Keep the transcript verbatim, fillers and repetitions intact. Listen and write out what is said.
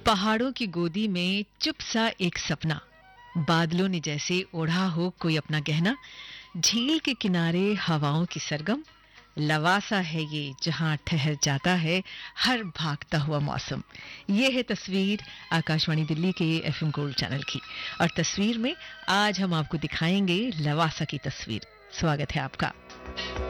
पहाड़ों की गोदी में चुप सा एक सपना, बादलों ने जैसे ओढ़ा हो कोई अपना गहना, झील के किनारे हवाओं की सरगम, लवासा है ये जहां ठहर जाता है हर भागता हुआ मौसम। ये है तस्वीर आकाशवाणी दिल्ली के एफएम गोल्ड चैनल की, और तस्वीर में आज हम आपको दिखाएंगे लवासा की तस्वीर। स्वागत है आपका।